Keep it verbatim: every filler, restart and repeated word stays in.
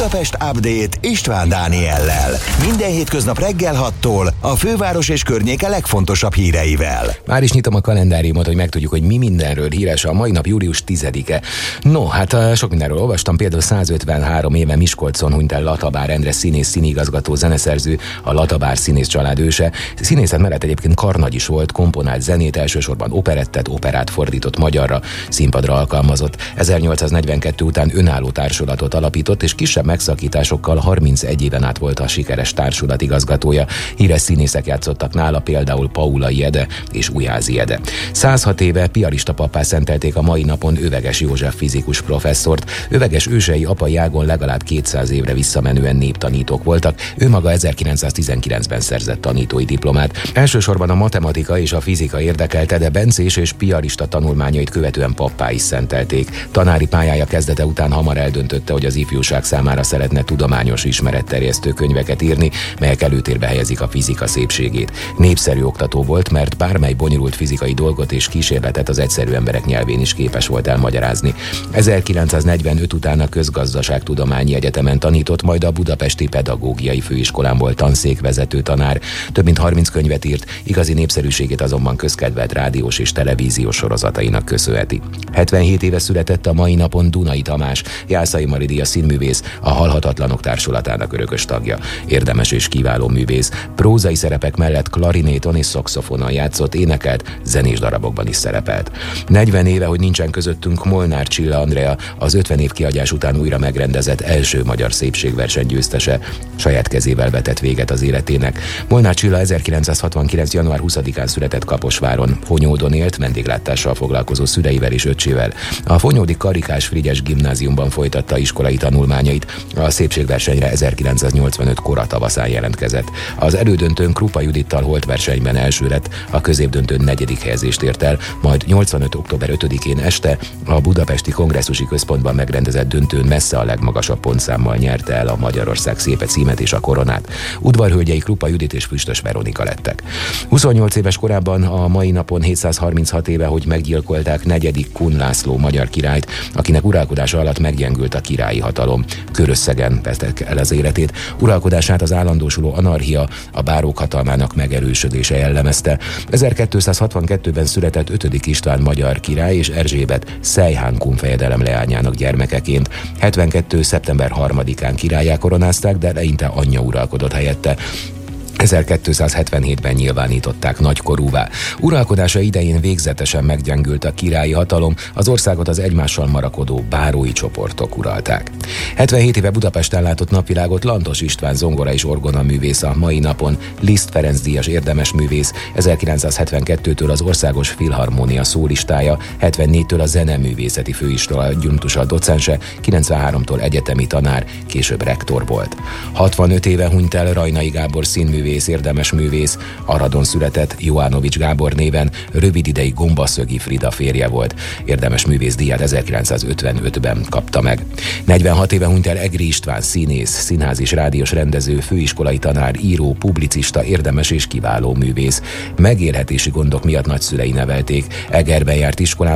Budapest Update István Dániellel. Minden hétköznap reggel hattól a főváros és környéke legfontosabb híreivel. Már is nyitom a kalendáriumot, hogy megtudjuk, hogy mi mindenről híres a mai nap, július tizedike. No, hát sok mindenről olvastam, például százötvenhárom éve Miskolcon hunyt el Latabár Endre színész, színigazgató, zeneszerző, a Latabár színész család őse. Színészet mellett egyébként karnagy is volt, komponált zenét, elsősorban operettet, operát fordított magyarra, színpadra alkalmazott. ezernyolcszáznegyvenkettő után önálló társulatot alapított, és kisebb megszakításokkal harmincegy éven át volt a sikeres társulat igazgatója. Híres színészek játszottak nála, például Paulay Ede és Újházi Ede. százhat éve piarista pappá szentelték a mai napon Öveges József fizikus professzort. Öveges ősei apai ágon legalább kétszáz évre visszamenően néptanítók voltak. Ő maga ezerkilencszáztizenkilencben szerzett tanítói diplomát. Elsősorban a matematika és a fizika érdekelte, de bencés és piarista tanulmányait követően pappá is szentelték. Tanári pályája kezdete után hamar eldöntötte, hogy az ifjúság számára szeretne tudományos ismeretterjesztő könyveket írni, melyek előtérbe helyezik a fizika szépségét. Népszerű oktató volt, mert bármely bonyolult fizikai dolgot és kísérletet az egyszerű emberek nyelvén is képes volt elmagyarázni. ezerkilencszáznegyvenöt után a Közgazdaságtudományi Egyetemen tanított, majd a Budapesti Pedagógiai Főiskolán volt tanszékvezető tanár. Több mint harminc könyvet írt, igazi népszerűségét azonban közkedvelt rádiós és televíziós sorozatainak köszönheti. hetvenhét éve született a mai napon Dunai Tamás, Jászai Maridia színművész, a Halhatatlanok Társulatának örökös tagja. Érdemes és kiváló művész. Prózai szerepek mellett klarinéton és szaxofonon játszott, énekelt, zenés darabokban is szerepelt. negyven éve, hogy nincsen közöttünk, Molnár Csilla Andrea, az ötven év kiadás után újra megrendezett első magyar szépségverseny győztese. Saját kezével vetett véget az életének. Molnár Csilla ezerkilencszázhatvankilenc. január huszadikán született Kaposváron. Fonyódon élt, vendéglátással foglalkozó szüleivel és öccsével. A fonyódi Karikás Frigyes gimnáziumban folytatta iskolai tanulmányait. A szépségversenyre ezerkilencszáznyolcvanöt kora tavaszán jelentkezett. Az elődöntőn Krupa Judittal holt versenyben első lett, a középdöntőn negyedik helyezést ért el, majd nyolcvanöt. október ötödikén este a Budapesti Kongresszusi Központban megrendezett döntőn messze a legmagasabb pontszámmal nyerte el a Magyarország szépe címet és a koronát. Udvarhölgyei Krupa Judit és Füstös Veronika lettek. huszonnyolc éves korában, a mai napon hétszázharminchat éve, hogy meggyilkolták negyedik Kun László magyar királyt, akinek uralkodása alatt meggyengült a királyi hatalom. Körösszegen vesztette el az életét. Uralkodását az állandósuló anarchia, a bárók hatalmának megerősödése jellemezte. ezerkétszázhatvankettőben született ötödik István magyar király és Erzsébet Szejhán Kun fejedelem leányának gyermekeként. hetvenkettő. szeptember harmadikán királlyá koronázták, de eleinte anyja uralkodott helyette. ezerkétszázhetvenhétben nyilvánították nagykorúvá. Uralkodása idején végzetesen meggyengült a királyi hatalom, az országot az egymással marakodó bárói csoportok uralták. hetvenhét éve Budapesten látott napvilágot Lantos István zongora és orgona művész, a mai napon Liszt Ferenc díjas érdemes művész, ezerkilencszázhetvenkettőtől az Országos Filharmónia szólistája, hetvennégytől a Zeneművészeti Főiskola adjunktusa docense, kilencvenháromtól egyetemi tanár, később rektor volt. hatvanöt éve hunyt el Rajnai Gábor színművész, érdemes művész, Aradon született, Joánovics Gábor néven, rövid ideig Gombaszögi Frida férje volt. Érdemes művész díját ezerkilencszázötvenötben kapta meg. negyvenhat éve hunyt el Egri István színész, színház és rádiós rendező, főiskolai tanár, író, publicista, érdemes és kiváló művész. Megélhetési gondok miatt nagyszülei nevelték. Egerben járt iskolába,